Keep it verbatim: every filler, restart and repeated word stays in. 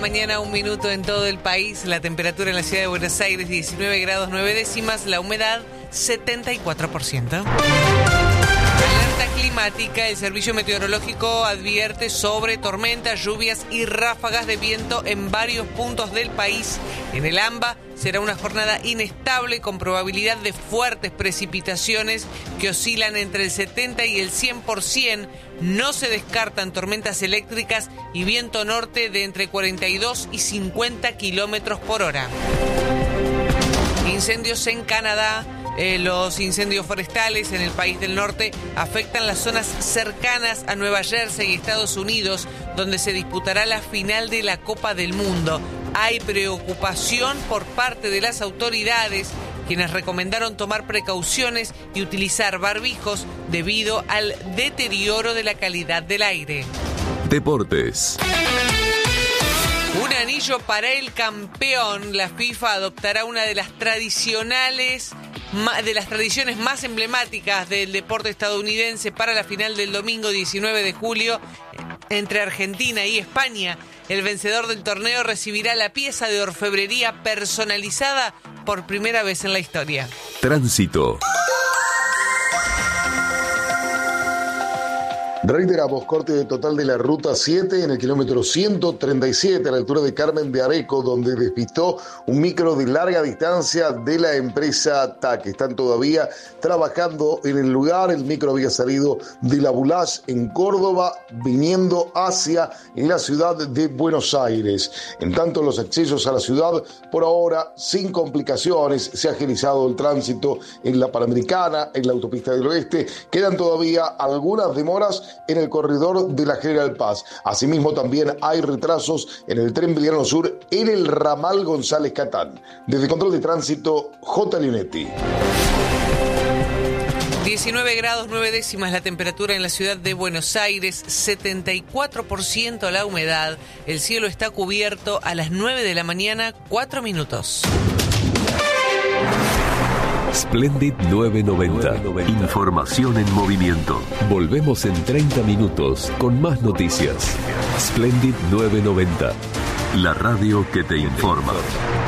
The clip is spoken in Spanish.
mañana, un minuto en todo el país. La temperatura en la ciudad de Buenos Aires, diecinueve grados nueve décimas. La humedad, setenta y cuatro por ciento. Alerta climática. El Servicio Meteorológico advierte sobre tormentas, lluvias y ráfagas de viento en varios puntos del país. En el AMBA será una jornada inestable con probabilidad de fuertes precipitaciones que oscilan entre el setenta y el cien por ciento. No se descartan tormentas eléctricas y viento norte de entre cuarenta y dos y cincuenta kilómetros por hora. Incendios en Canadá. Eh, los incendios forestales en el país del norte afectan las zonas cercanas a Nueva Jersey y Estados Unidos, donde se disputará la final de la Copa del Mundo. Hay preocupación por parte de las autoridades, quienes recomendaron tomar precauciones y utilizar barbijos debido al deterioro de la calidad del aire. Deportes. Un anillo para el campeón. La FIFA adoptará una de las tradicionales de las tradiciones más emblemáticas del deporte estadounidense para la final del domingo diecinueve de julio entre Argentina y España. El vencedor del torneo recibirá la pieza de orfebrería personalizada por primera vez en la historia. Tránsito. Reiteramos, corte de total de la ruta siete en el kilómetro ciento treinta y siete a la altura de Carmen de Areco, donde despistó un micro de larga distancia de la empresa T A C. Están todavía trabajando en el lugar. El micro había salido de La Boulage en Córdoba, viniendo hacia la ciudad de Buenos Aires. En tanto, los accesos a la ciudad, por ahora, sin complicaciones. Se ha agilizado el tránsito en la Panamericana, en la autopista del Oeste. Quedan todavía algunas demoras en el corredor de la General Paz. Asimismo, también hay retrasos en el tren Belgrano Sur en el ramal González Catán. Desde Control de Tránsito, J. Leonetti. diecinueve grados nueve décimas la temperatura en la ciudad de Buenos Aires, setenta y cuatro por ciento la humedad. El cielo está cubierto a las nueve de la mañana, cuatro minutos. Splendid nueve noventa. Información en movimiento. Volvemos en treinta minutos con más noticias. Splendid nueve noventa. La radio que te informa.